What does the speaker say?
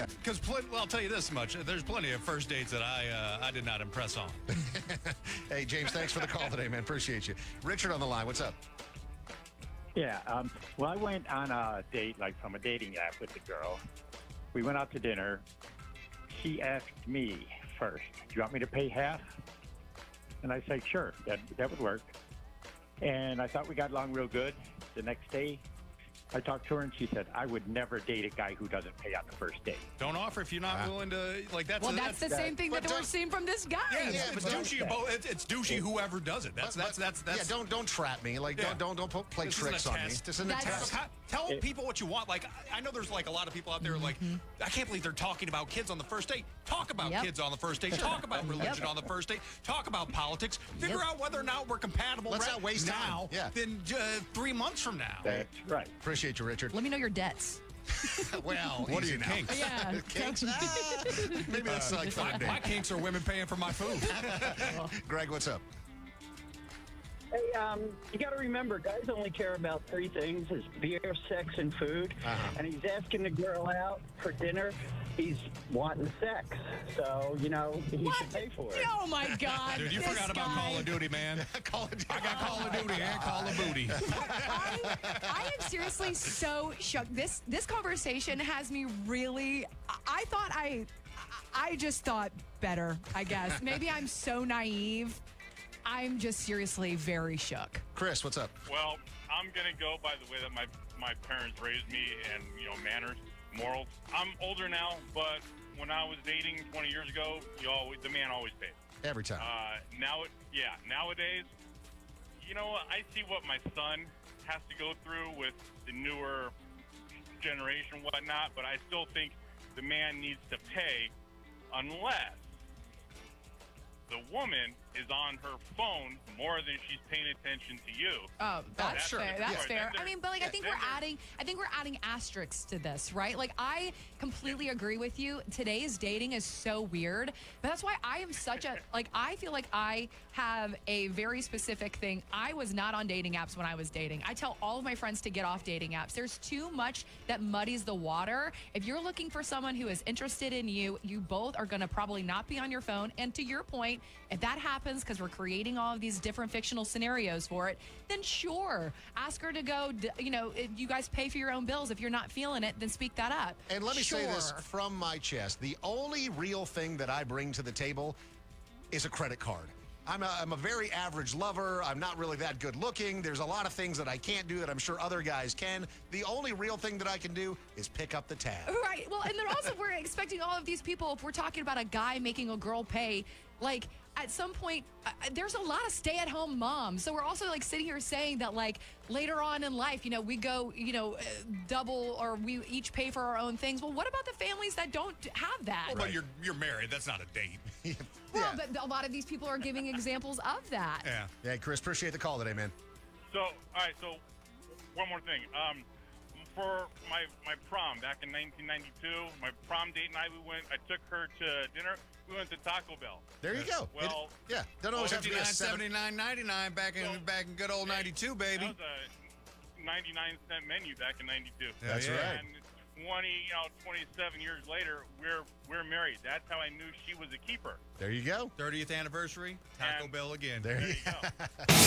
Because, well, I'll tell you this much. There's plenty of first dates that I did not impress on. Hey, James, thanks for the call today, man. Appreciate you. Richard on the line. What's up? Yeah. Well, I went on a date, like from a dating app with the girl. We went out to dinner. She asked me first, "Do you want me to pay half?" And I said, "Sure, that would work." And I thought we got along real good. The next day, I talked to her and she said, "I would never date a guy who doesn't pay on the first date." Don't offer if you're not willing to, like, that's... Well, that's the same thing that we're seeing from this guy. Yeah, it's douchey. It's douchey whoever does it. That's. Yeah, don't trap me. Like, don't play This tricks isn't on a me. test. This isn't a test. Tell people what you want. Like, I know there's like a lot of people out there like, I can't believe they're talking about kids on the first date. Talk about kids on the first date. Talk about religion on the first date. Talk about politics. Figure out whether or not we're compatible. Let's not waste now. time. Than 3 months from now. That's right. Appreciate you, Richard. Let me know your dets. Well, What are easy your now. kinks? Yeah. Kinks? Maybe that's like 5 days. My kinks are women paying for my food. Greg, what's up? Hey, you got to remember, guys only care about 3 things: is beer, sex, and food. And he's asking the girl out for dinner. He's wanting sex, so he should pay for it. Oh my God! Dude, you this forgot about guy. Call of Duty, man. Call of Duty. I got Call of Duty and Call of Booty. I am seriously so shocked. This conversation has me really. I just thought better. I guess maybe I'm so naive. I'm just seriously very shook. Chris, what's up? Well, I'm going to go by the way that my parents raised me and, manners, morals. I'm older now, but when I was dating 20 years ago, the man always paid. Every time. Nowadays, I see what my son has to go through with the newer generation, whatnot, but I still think the man needs to pay unless the woman is on her phone more than she's paying attention to you. Oh, that's sure. fair. That's Yeah. fair. I mean, but I think then we're adding asterisks to this, right? Like, I completely agree with you. Today's dating is so weird, but that's why I am such a I feel like I have a very specific thing. I was not on dating apps when I was dating. I tell all of my friends to get off dating apps. There's too much that muddies the water. If you're looking for someone who is interested in you, you both are going to probably not be on your phone. And to your point, if that happens because we're creating all of these different fictional scenarios for it, then sure, ask her to go. If you guys pay for your own bills. If you're not feeling it, then speak that up. And let me say this Sure. from my chest. The only real thing that I bring to the table is a credit card. I'm a very average lover. I'm not really that good looking. There's a lot of things that I can't do that I'm sure other guys can. The only real thing that I can do is pick up the tab. Right. Well, and then also we're expecting all of these people, if we're talking about a guy making a girl pay, like at some point, there's a lot of stay-at-home moms. So we're also like sitting here saying that like later on in life, we go, double or we each pay for our own things. Well, what about the families that don't have that? But you're married. That's not a date. Well, but a lot of these people are giving examples of that. Yeah. Yeah, Chris, appreciate the call today, man. So, all right, so one more thing. For my prom back in 1992, my prom date and I took her to dinner. We went to Taco Bell. There you go. Well, don't always have to be a $79.99 back in good old 92, baby. That was a 99-cent menu back in 92. That's right. And 27 years later, we're married. That's how I knew she was a keeper. There you go. 30th anniversary, Taco And- Bell again. There you There you go.